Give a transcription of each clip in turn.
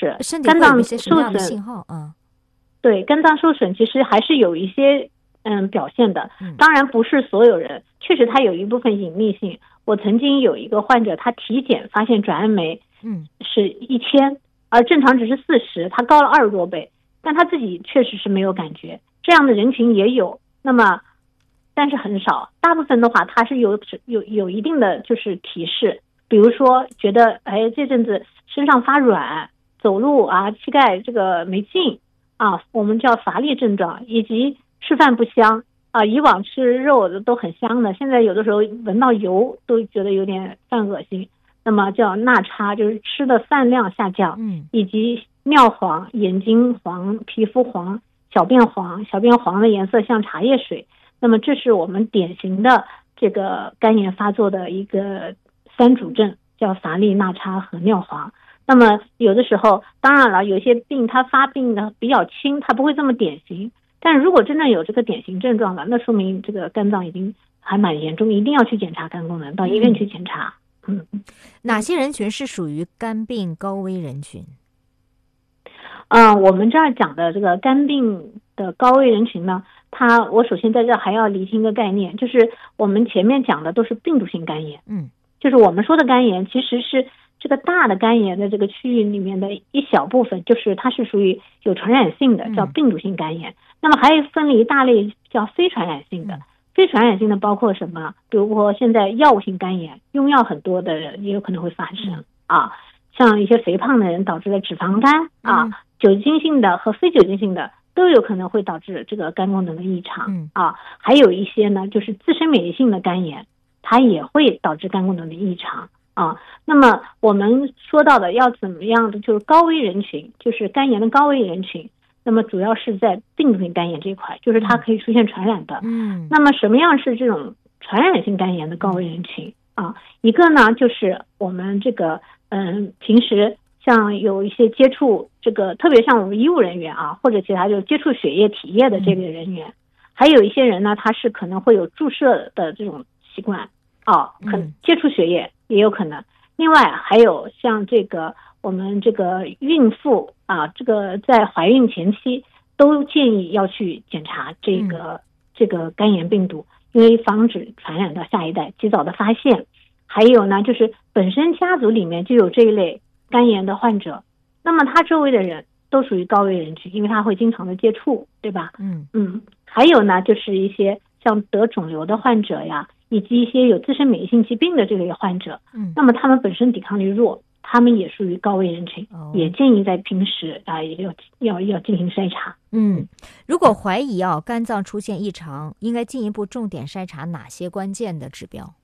是身体会有一些什么样的信号啊？ 对，肝脏受损其实还是有一些表现的，当然不是所有人，确实它有一部分隐匿性。我曾经有一个患者，他体检发现转氨酶是1000，而正常值是40，他高了20多倍，但他自己确实是没有感觉。这样的人群也有，那么但是很少，大部分的话他是有一定的就是提示，比如说觉得这阵子身上发软，走路啊膝盖这个没劲啊，我们叫乏力症状，以及吃饭不香啊，以往吃肉都很香的，现在有的时候闻到油都觉得有点犯恶心。那么叫钠差，就是吃的饭量下降，以及尿黄、眼睛黄、皮肤黄、小便黄，小便黄的颜色像茶叶水。那么这是我们典型的这个肝炎发作的一个3主症，叫乏力、钠差和尿黄。那么有的时候，当然了，有些病它发病的比较轻，它不会这么典型。但如果真正有这个典型症状了，那说明这个肝脏已经还蛮严重，一定要去检查肝功能，到医院去检查。 哪些人群是属于肝病高危人群？ 我们这儿讲的这个肝病的高危人群呢，我首先在这还要厘清一个概念，就是我们前面讲的都是病毒性肝炎，就是我们说的肝炎其实是这个大的肝炎的这个区域里面的一小部分，就是它是属于有传染性的，叫病毒性肝炎。那么还有分了一大类叫非传染性的，非传染性的包括什么？比如说现在药物性肝炎，用药很多的人也有可能会发生啊，像一些肥胖的人导致的脂肪肝啊，酒精性的和非酒精性的都有可能会导致这个肝功能的异常啊。还有一些呢，就是自身免疫性的肝炎，它也会导致肝功能的异常啊。那么我们说到的要怎么样的就是高危人群，就是肝炎的高危人群，那么主要是在病毒性肝炎这一块，就是它可以出现传染的。那么什么样是这种传染性肝炎的高危人群啊？一个呢就是我们这个平时像有一些接触这个，特别像我们医务人员啊，或者其他就接触血液体液的这类人员，还有一些人呢，他是可能会有注射的这种习惯可能接触血液也有可能。另外还有像这个我们这个孕妇啊，这个在怀孕前期都建议要去检查这个肝炎病毒，因为防止传染到下一代，及早的发现。还有呢，就是本身家族里面就有这一类肝炎的患者，那么他周围的人都属于高危人群，因为他会经常的接触，对吧？还有呢，就是一些像得肿瘤的患者呀，以及一些有自身免疫性疾病的这类患者，那么他们本身抵抗力弱，他们也属于高危人群，也建议在平时也要进行筛查。 如果怀疑肝脏出现异常，应该进一步重点筛查哪些关键的指标？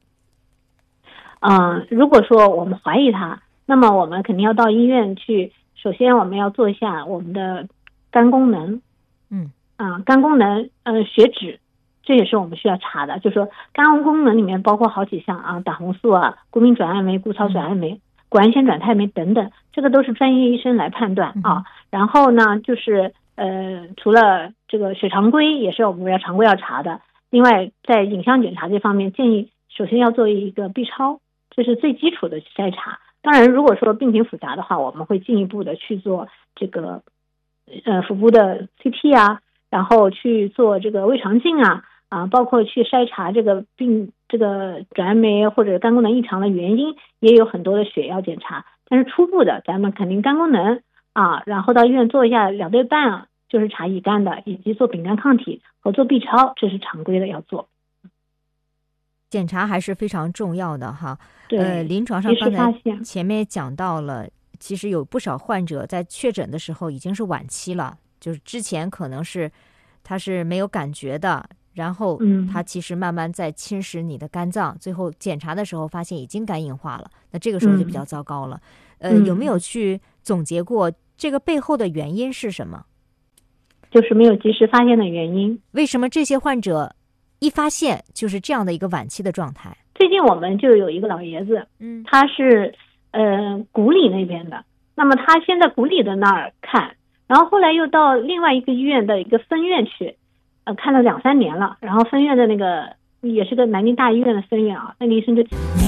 如果说我们怀疑它，那么我们肯定要到医院去，首先我们要做一下我们的肝功能，肝功能血脂，这也是我们需要查的，就是说肝功能里面包括好几项胆红素谷丙转氨酶、谷草转氨酶、谷氨酰转肽酶等等，这个都是专业医生来判断然后呢，就是除了这个血常规也是我们常规要查的，另外在影像检查这方面，建议首先要做一个 B 超，这是最基础的筛查。当然如果说病情复杂的话，我们会进一步的去做这个腹部的 CT 然后去做这个胃肠镜包括去筛查这个转氨酶或者肝功能异常的原因，也有很多的血要检查。但是初步的咱们肯定肝功能然后到医院做一下2对半就是查乙肝的，以及做丙肝抗体和做 B 超，这是常规的要做。 检查还是非常重要的哈。 对， 临床上刚才前面讲到了，其实有不少患者在确诊的时候已经是晚期了，就是之前可能是他是没有感觉的，然后他其实慢慢在侵蚀你的肝脏，最后检查的时候发现已经肝硬化了，那这个时候就比较糟糕了。有没有去总结过这个背后的原因是什么？ 就是没有及时发现的原因。 为什么这些患者一发现就是这样的一个晚期的状态？ 最近我们就有一个老爷子，他是谷里那边的，那么他先在谷里的那儿看，然后后来又到另外一个医院的一个分院去，看了2-3年了，然后分院的那个也是个南京大医院的分院那个医生就